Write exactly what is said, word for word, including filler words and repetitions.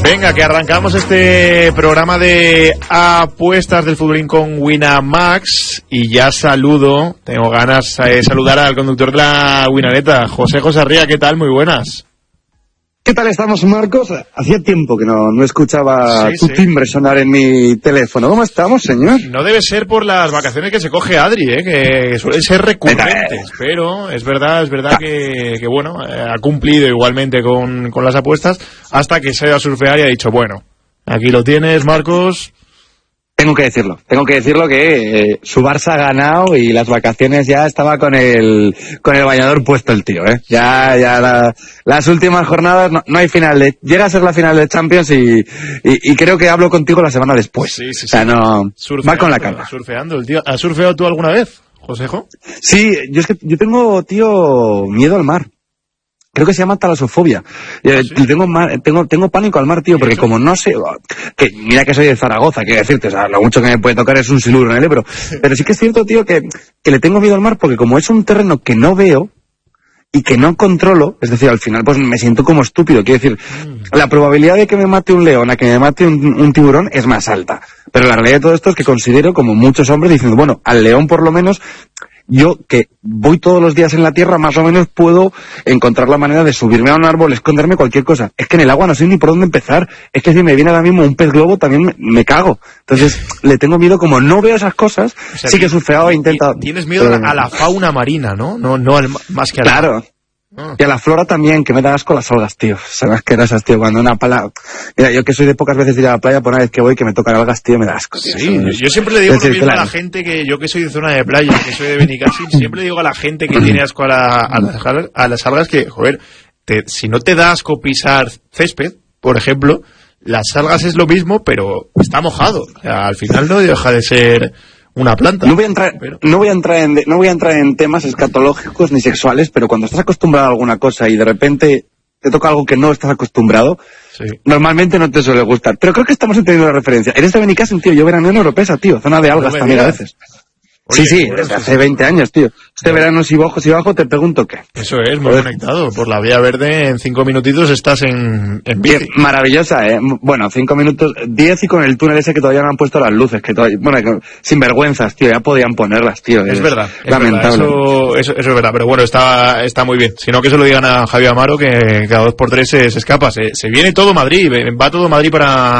Venga, que arrancamos este programa de apuestas del futbolín con Winamax y ya saludo, tengo ganas de saludar al conductor de la Winaleta, José Josarría. ¿Qué tal? Muy buenas. ¿Qué tal estamos, Marcos? Hacía tiempo que no, no escuchaba sí, tu sí. timbre sonar en mi teléfono. ¿Cómo estamos, señor? No debe ser por las vacaciones que se coge Adri, ¿eh? Que suelen ser recurrentes, pero es verdad, es verdad que, que bueno, ha cumplido igualmente con, con las apuestas hasta que se ha ido a surfear y ha dicho, bueno, aquí lo tienes, Marcos. Tengo que decirlo, tengo que decirlo que eh, su Barça ha ganado y las vacaciones ya estaba con el con el bañador puesto el tío, ¿eh? Ya, ya la, las últimas jornadas no, no hay final de, llega a ser la final de Champions y, y, y creo que hablo contigo la semana después. Sí, sí, o sea, sí. no, surfeando, va con la calma. Surfeando el tío. ¿Has surfeado tú alguna vez, Josejo? Sí, yo es que yo tengo, tío, miedo al mar. Creo que se llama talasofobia. ¿Ah, sí? Tengo, tengo, tengo pánico al mar, tío, porque como no sé... que mira que soy de Zaragoza, quiero decirte, o sea, lo mucho que me puede tocar es un siluro en el Ebro. Pero sí que es cierto, tío, que, que le tengo miedo al mar porque como es un terreno que no veo y que no controlo, es decir, al final pues me siento como estúpido. Quiero decir, mm. la probabilidad de que me mate un león a que me mate un, un tiburón es más alta. Pero la realidad de todo esto es que considero, como muchos hombres, diciendo, bueno, al león por lo menos... Yo, que voy todos los días en la tierra, más o menos puedo encontrar la manera de subirme a un árbol, esconderme, cualquier cosa. Es que en el agua no sé ni por dónde empezar. Es que si me viene ahora mismo un pez globo, también me, me cago. Entonces, le tengo miedo, como no veo esas cosas, o sea, sí que he surfeado e intentado... Tienes miedo pero... a la fauna marina, ¿no? No, no al, más que a la... Claro. Ah. Y a la flora también, que me da asco las algas, tío. Son asquerosas, tío. Cuando una pala... Mira, yo que soy de pocas veces ir a la playa, por una vez que voy, que me tocan algas, tío, me da asco. Tío. Sí, yo siempre le digo lo mismo a la gente que... Yo que soy de zona de playa, que soy de Benicàssim, siempre le digo a la gente que tiene asco a, la, a, las, a las algas que, joder, te, si no te da asco pisar césped, por ejemplo, las algas es lo mismo, pero está mojado. O sea, al final no deja de ser... una planta. No voy a entrar, pero... no voy a entrar en, no voy a entrar en temas escatológicos ni sexuales, pero cuando estás acostumbrado a alguna cosa y de repente te toca algo que no estás acostumbrado, sí. normalmente no te suele gustar. Pero creo que estamos entendiendo la referencia. Eres de Benicàssim, tío, yo verano en Europea, tío, zona de algas no también a veces. Oye, sí, sí, desde hace veinte años, tío. Este no. verano si bajo, si bajo te pregunto qué. Eso es, muy pues, conectado. Por la Vía Verde en cinco minutitos estás en, en bici. Maravillosa, eh. Bueno, cinco minutos, diez y con el túnel ese que todavía no han puesto las luces, que todavía, bueno, sin vergüenzas, tío, ya podían ponerlas, tío. Es, es verdad, es lamentable. Verdad. Eso, eso, eso es verdad, pero bueno, está, está muy bien. Si no, que se lo digan a Javier Amaro, que cada dos por tres se, se escapa. Se, se viene todo Madrid, va todo Madrid para